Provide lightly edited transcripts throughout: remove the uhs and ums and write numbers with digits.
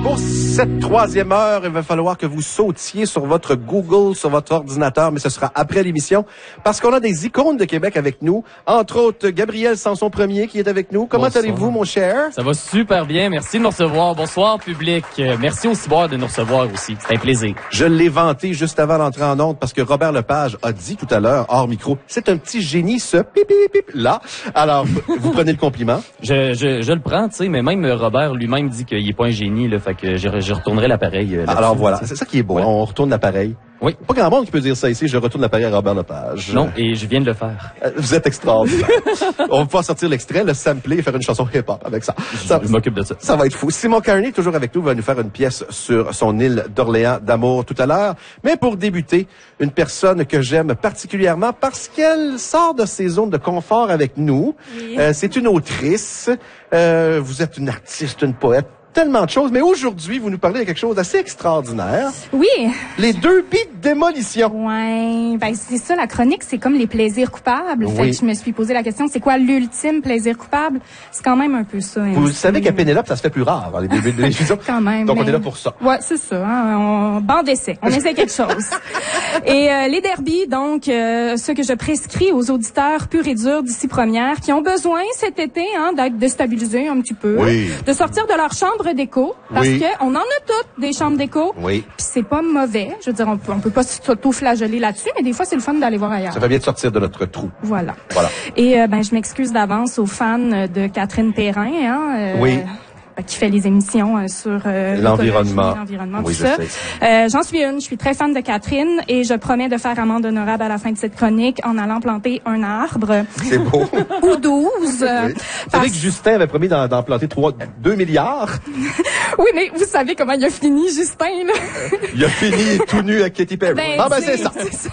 Pour cette troisième heure, il va falloir que vous sautiez sur votre Google, sur votre ordinateur, mais ce sera après l'émission, parce qu'on a des icônes de Québec avec nous, entre autres Gabriel Sanson-Premier qui est avec nous. Comment allez-vous, mon cher? Ça va super bien, merci de nous recevoir. Bonsoir, public. Merci au Ciboire de nous recevoir aussi, c'est un plaisir. Je l'ai vanté juste avant d'entrer en onde, parce que Robert Lepage a dit tout à l'heure, hors micro, c'est un petit génie, ce pipi là. Alors, vous prenez le compliment? Je le prends, tu sais, mais même Robert lui-même dit qu'il est pas un génie, là, fait que je retournerai l'appareil. Alors voilà, c'est ça qui est beau, ouais. On retourne l'appareil. Oui. Pas grand monde qui peut dire ça ici, je retourne l'appareil à Robert Lepage. Non, et je viens de le faire. Vous êtes extraordinaire. On va pouvoir sortir l'extrait, le sampler et faire une chanson hip-hop avec ça. Je m'occupe de ça. Ça va être fou. Simon Carney, toujours avec nous, va nous faire une pièce sur son île d'Orléans d'amour tout à l'heure. Mais pour débuter, une personne que j'aime particulièrement parce qu'elle sort de ses zones de confort avec nous. Oui. C'est une autrice. Vous êtes une artiste, une poète. Tellement de choses, mais aujourd'hui, vous nous parlez de quelque chose d'assez extraordinaire. Oui. Les derbies de démolition. Ouais, ben c'est ça, la chronique, c'est comme les plaisirs coupables. Oui. Fait que je me suis posé la question, c'est quoi l'ultime plaisir coupable? C'est quand même un peu ça. Vous savez qu'à Pénélope, ça se fait plus rare, dans les derbies de démolition. Quand même. Donc, on est là pour ça. Ouais, c'est ça. Hein, on bande d'essai. On essaie quelque chose. Et les derbies, donc, ce que je prescris aux auditeurs purs et durs d'ici première, qui ont besoin cet été d'être déstabilisés un petit peu, oui. De sortir de leur chambre d'écho, parce oui. que on en a toutes des chambres d'écho. Oui. Puis c'est pas mauvais. Je veux dire, on peut pas s'auto-flageller là-dessus, mais des fois c'est le fun d'aller voir ailleurs. Ça fait bien de sortir de notre trou. Voilà. Et je m'excuse d'avance aux fans de Catherine Perrin, oui. Qui fait les émissions sur l'environnement, oui, tout ça. J'en suis une. Je suis très fan de Catherine et je promets de faire amende honorable à la fin de cette chronique en allant planter un arbre. C'est beau. Ou 12. Oui. Vous savez que Justin avait promis d'en planter 2 milliards. Oui, mais vous savez comment il a fini, Justin, là? Il a fini tout nu à Katy Perry. C'est ça.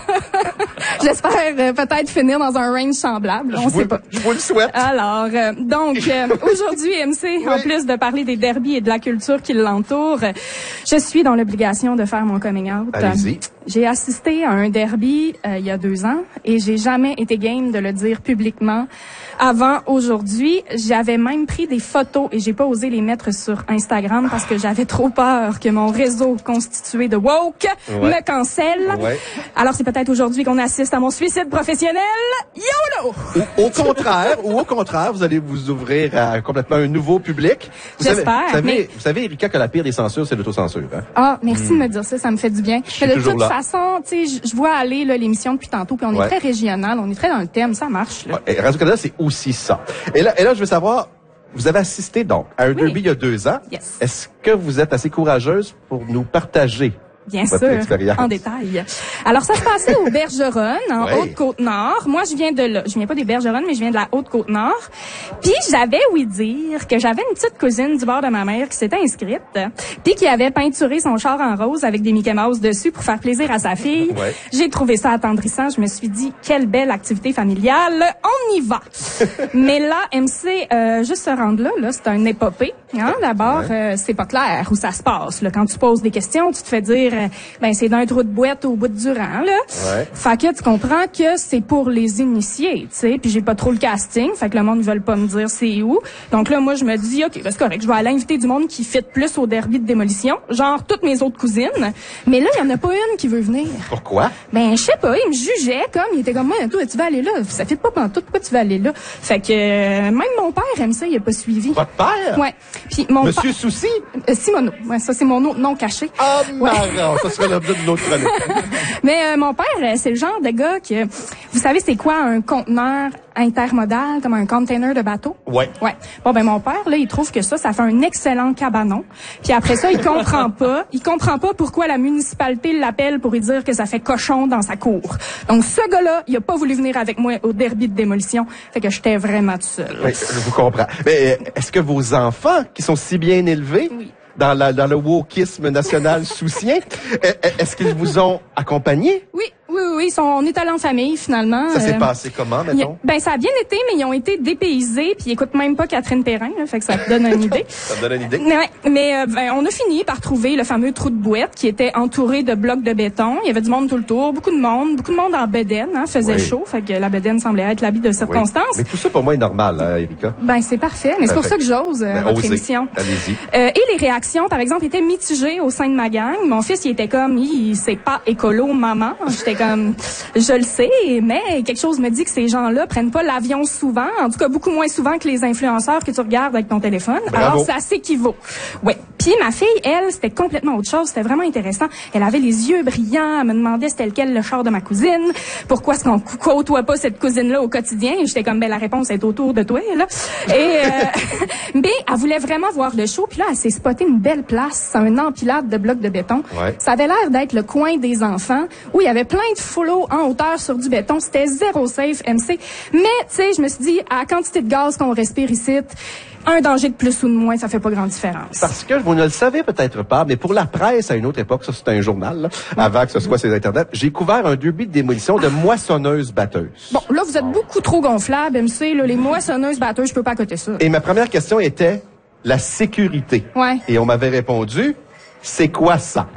J'espère peut-être finir dans un range semblable. On sait pas. Je vous le souhaite. Alors, donc, aujourd'hui, MC, oui. En plus de parler des derbies et de la culture qui l'entoure, je suis dans l'obligation de faire mon coming out. Allez-y. J'ai assisté à un derby il y a 2 ans et j'ai jamais été game de le dire publiquement avant aujourd'hui. J'avais même pris des photos et j'ai pas osé les mettre sur Instagram parce que j'avais trop peur que mon réseau constitué de woke me cancelle. Ouais. Alors c'est peut-être aujourd'hui qu'on assiste à mon suicide professionnel. YOLO! Au contraire, vous allez vous ouvrir à complètement un nouveau public. J'espère. Vous savez, Erika, que la pire des censures, c'est l'autocensure. Hein? Ah, merci de me dire ça me fait du bien. Mais de toute façon, tu sais, je vois aller l'émission depuis tantôt, puis on est très régional, on est très dans le thème, ça marche. Là. Et Radio-Canada, c'est aussi ça. Et là, je veux savoir, vous avez assisté donc à un derby il y a 2 ans. Yes. Est-ce que vous êtes assez courageuse pour nous partager bien sûr, en détail. Alors, ça se passait au Bergeronne, en Haute-Côte-Nord. Moi, je viens de là. Je viens pas des Bergeronnes, mais je viens de la Haute-Côte-Nord. Puis, j'avais ouï dire que j'avais une petite cousine du bord de ma mère qui s'était inscrite, puis qui avait peinturé son char en rose avec des Mickey Mouse dessus pour faire plaisir à sa fille. Ouais. J'ai trouvé ça attendrissant. Je me suis dit, quelle belle activité familiale. On y va. Mais là, MC, juste se rendre là, c'est un épopée. Hein? D'abord, c'est pas clair où ça se passe. Là. Quand tu poses des questions, tu te fais dire c'est d'un trou de boîte au bout de Durand, là. Ouais. Fait que tu comprends que c'est pour les initiés, tu sais. Puis j'ai pas trop le casting, fait que le monde ne veut pas me dire c'est où. Donc là, moi, je me dis, OK, c'est correct, je vais aller inviter du monde qui fit plus au derby de démolition, genre toutes mes autres cousines. Mais là, il y en a pas une qui veut venir. Pourquoi? Je sais pas, il me jugeait comme, il était comme, moi, toi, tu vas aller là. Ça fit pas pantoute, pourquoi tu vas aller là? Fait que même mon père aime ça, il a pas suivi. Votre père? Ouais. Puis mon Monsieur Souci? Simoneau. Ouais, ça, c'est mon nom caché. Ah, marrant, ça serait l'objet d'une autre chronique. Mais mon père, c'est le genre de gars que, vous savez, c'est quoi un conteneur intermodal, comme un container de bateau? Ouais. Bon, mon père, là, il trouve que ça fait un excellent cabanon. Puis après ça, il comprend pas pourquoi la municipalité l'appelle pour lui dire que ça fait cochon dans sa cour. Donc, ce gars-là, il a pas voulu venir avec moi au derby de démolition. Fait que j'étais vraiment tout seul. Oui, je vous comprends. Mais est-ce que vos enfants, qui sont si bien élevés, dans le wokisme national soucien, est-ce qu'ils vous ont accompagné? Oui, oui, on est allés en famille, finalement. Ça s'est passé comment, mettons? Ben, ça a bien été, mais ils ont été dépaysés, puis ils écoutent même pas Catherine Perrin, là, fait que ça te donne une idée. Ça me donne une idée. Mais on a fini par trouver le fameux trou de bouette qui était entouré de blocs de béton. Il y avait du monde tout le tour, beaucoup de monde en bedaine, hein, faisait chaud, fait que la bedaine semblait être l'habit de circonstance. Oui. Mais tout ça, pour moi, est normal, hein, Erika? Ben, c'est parfait, mais c'est pour ça que j'ose votre émission. Allez-y. Et les réactions, par exemple, étaient mitigées au sein de ma gang. Mon fils, il était comme, c'est pas écolo, maman. J'étais comme, je le sais, mais quelque chose me dit que ces gens-là prennent pas l'avion souvent, en tout cas beaucoup moins souvent que les influenceurs que tu regardes avec ton téléphone. Bravo. Alors, ça s'équivaut. Ouais. Puis ma fille, elle, c'était complètement autre chose. C'était vraiment intéressant. Elle avait les yeux brillants. Elle me demandait c'était lequel le char de ma cousine. Pourquoi est-ce qu'on côtoie pas cette cousine-là au quotidien? Et j'étais comme, ben la réponse est autour de toi, là. Et mais elle voulait vraiment voir le show. Puis là, elle s'est spottée une belle place, un empilade de blocs de béton. Ouais. Ça avait l'air d'être le coin des enfants où il y avait plein de flots en hauteur sur du béton. C'était zéro safe, MC. Mais, tu sais, je me suis dit, à la quantité de gaz qu'on respire ici, un danger de plus ou de moins, ça fait pas grande différence. Parce que vous ne le savez peut-être pas, mais pour la presse, à une autre époque, ça c'était un journal, là, avant que ce soit sur Internet, j'ai couvert un derby de démolition de moissonneuses-batteuses. Bon, là, vous êtes beaucoup trop gonflable, MC. Là, les moissonneuses-batteuses, je peux pas accoter ça. Et ma première question était la sécurité. Ouais. Et on m'avait répondu, c'est quoi ça?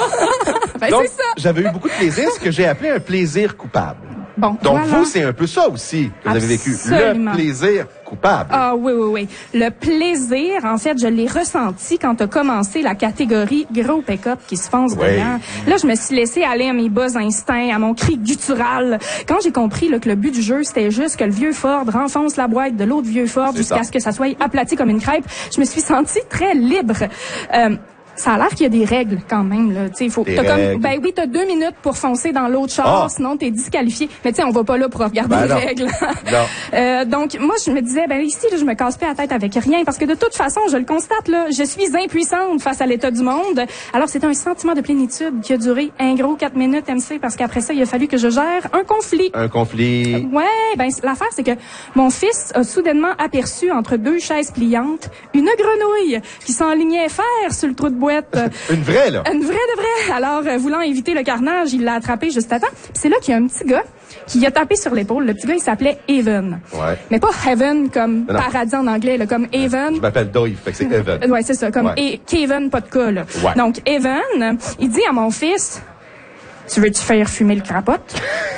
Ben, Donc, c'est ça. j'avais eu beaucoup de plaisir, ce que j'ai appelé un plaisir coupable. Bon, Donc, voilà. vous, c'est un peu ça aussi que vous avez vécu. Absolument. Le plaisir coupable. Ah oui. Le plaisir, en fait, je l'ai ressenti quand a commencé la catégorie gros pick-up qui se fonce dedans. Là, je me suis laissé aller à mes bas instincts, à mon cri guttural. Quand j'ai compris là, que le but du jeu, c'était juste que le vieux Ford renfonce la boîte de l'autre vieux Ford jusqu'à ce que ça soit aplati comme une crêpe, je me suis sentie très libre. Ça a l'air qu'il y a des règles quand même là, tu sais, t'as 2 minutes pour foncer dans l'autre char, sinon t'es disqualifié. Mais tu sais, on va pas là pour regarder les règles. Non. Donc moi je me disais ici là, je me casse pas la tête avec rien parce que de toute façon, je le constate là, je suis impuissante face à l'état du monde. Alors c'est un sentiment de plénitude qui a duré un gros 4 minutes MC parce qu'après ça, il a fallu que je gère un conflit. Un conflit. Ouais, l'affaire c'est que mon fils a soudainement aperçu entre 2 chaises pliantes une grenouille qui s'enlignait faire sur le trou de boîte. Une vraie, là? Une vraie de vraie. Alors, voulant éviter le carnage, il l'a attrapé juste à temps. Puis c'est là qu'il y a un petit gars qui a tapé sur l'épaule. Le petit gars, il s'appelait Evan. Ouais. Mais pas Heaven comme paradis en anglais, là, comme Evan. Je m'appelle Dave, fait que c'est Evan. Ouais, c'est ça, comme Kevin, pas de cas, là. Ouais. Donc, Evan, il dit à mon fils, tu veux-tu faire fumer le crapote?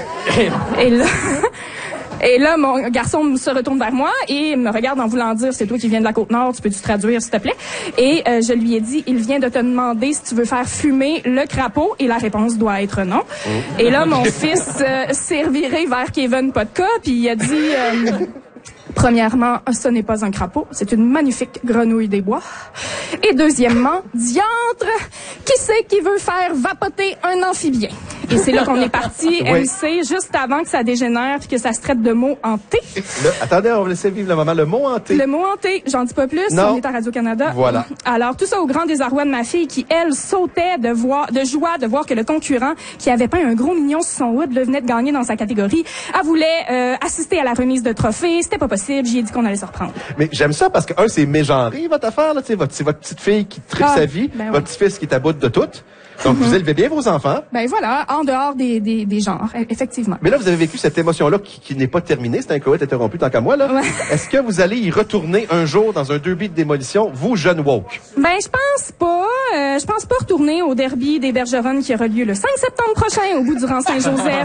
Et là, mon garçon se retourne vers moi et me regarde en voulant dire, c'est toi qui viens de la Côte-Nord, tu peux-tu traduire, s'il te plaît? Et je lui ai dit, il vient de te demander si tu veux faire fumer le crapaud, et la réponse doit être non. Et là, mon fils s'est reviré vers Kevin Podka, puis il a dit... Premièrement, ce n'est pas un crapaud, c'est une magnifique grenouille des bois. Et deuxièmement, diantre, qui c'est qui veut faire vapoter un amphibien? Et c'est là qu'on est parti, MC, juste avant que ça dégénère puis que ça se traite de mots hantés. Attendez, on va laisser vivre le moment. Le mot hanté. Le mot hanté, j'en dis pas plus, on est à Radio-Canada. Voilà. Alors, tout ça au grand désarroi de ma fille qui, elle, sautait de joie de voir que le concurrent, qui avait peint un gros mignon sur son hood, venait de gagner dans sa catégorie. Elle voulait assister à la remise de trophées. C'était pas possible. J'y ai dit qu'on allait se reprendre. Mais j'aime ça parce que, c'est mégenré, votre affaire, là. C'est votre petite fille qui tripe sa vie, votre petit-fils qui est à bout de tout. Donc, vous élevez bien vos enfants. Ben voilà, en dehors des genres, effectivement. Mais là, vous avez vécu cette émotion-là qui n'est pas terminée. C'est un coït interrompu tant qu'à moi, là. Ouais. Est-ce que vous allez y retourner un jour dans un derby de démolition, vous, jeune woke? Ben, je pense pas. Je pense pas retourner au derby des Bergeronnes qui aura lieu le 5 septembre prochain au bout du rang Saint-Joseph.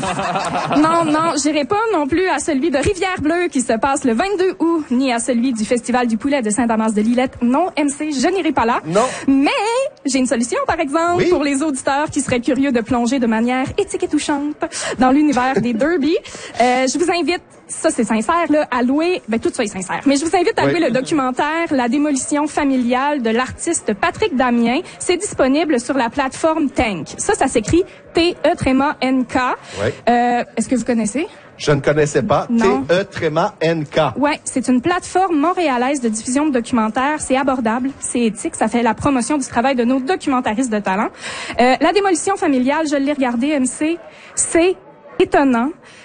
Non, j'irai pas non plus à celui de Rivière-Bleue qui se passe le 22 août, ni à celui du Festival du poulet de Saint-Damas-de-Lillette. Non, MC, je n'irai pas là. Non. Mais j'ai une solution, par exemple, pour les auditeurs qui seraient curieux de plonger de manière éthique et touchante dans l'univers des derbies. Je vous invite, ça c'est sincère, là, à louer, tout ça est sincère, mais je vous invite à louer le documentaire La démolition familiale de l'artiste Patrick Damien. C'est disponible sur la plateforme Tank. Ça s'écrit T-E-N-K. Est-ce que vous connaissez? Je ne connaissais pas. T-E-N-K. Ouais, c'est une plateforme montréalaise de diffusion de documentaires. C'est abordable, c'est éthique, ça fait la promotion du travail de nos documentaristes de talent. La démolition familiale, je l'ai regardé, MC, c'est étonnant.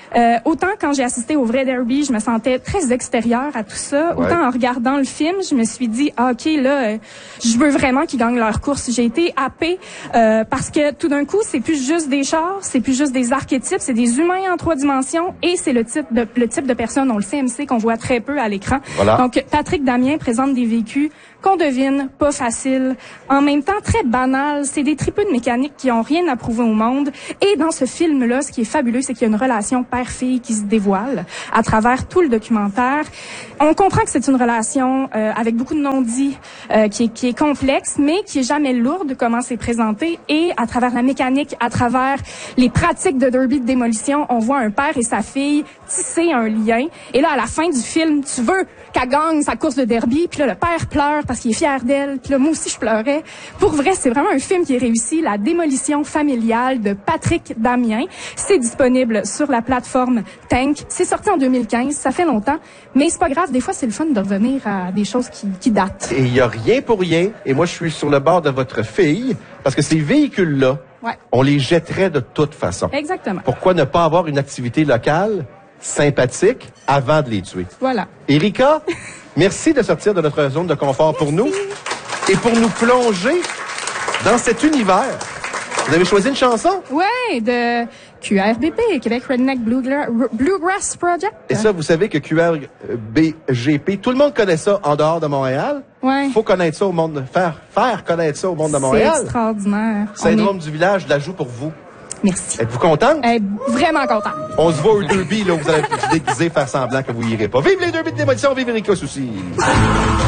Autant quand j'ai assisté au vrai derby, je me sentais très extérieure à tout ça. Ouais. Autant en regardant le film, je me suis dit, OK, là, je veux vraiment qu'ils gagnent leur course. J'ai été happée parce que tout d'un coup, c'est plus juste des chars, c'est plus juste des archétypes, c'est des humains en 3 dimensions et c'est le type de personne, on le CMC, qu'on voit très peu à l'écran. Voilà. Donc, Patrick Damien présente des vécus qu'on devine, pas faciles, en même temps très banals. C'est des tripeux de mécanique qui ont rien à prouver au monde. Et dans ce film-là, ce qui est fabuleux, c'est qu'il y a une relation père-fille qui se dévoile à travers tout le documentaire. On comprend que c'est une relation avec beaucoup de non-dits, qui est complexe, mais qui est jamais lourde, comment c'est présenté. Et à travers la mécanique, à travers les pratiques de derby de démolition, on voit un père et sa fille tisser un lien. Et là, à la fin du film, tu veux qu'elle gagne sa course de derby, puis là, le père pleure parce qu'il est fier d'elle, puis là, moi aussi, je pleurais. Pour vrai, c'est vraiment un film qui est réussi, La démolition familiale de Patrick Damien. C'est disponible sur la plateforme Tank. C'est sorti en 2015, ça fait longtemps, mais c'est pas grave, des fois, c'est le fun de revenir à des choses qui datent. Et il y a rien pour rien, et moi, je suis sur le bord de votre fille, parce que ces véhicules-là, Ouais. on les jetterait de toute façon. Exactement. Pourquoi ne pas avoir une activité locale sympathique avant de les tuer? Voilà. Erika, merci de sortir de notre zone de confort pour nous et pour nous plonger dans cet univers. Vous avez choisi une chanson? Ouais, de QRBP, Québec Redneck Bluegrass Project. Et ça, vous savez que QRBGP, tout le monde connaît ça en dehors de Montréal. Ouais. Faut connaître ça au monde, faire connaître ça au monde de Montréal. C'est extraordinaire. Syndrome du village, je la joue pour vous. Merci. Êtes-vous contente? Vraiment content. On se voit au derby, là, où vous allez vous déguiser, faire semblant que vous irez pas. Vive les derby de démolition, vive Erika Soucy!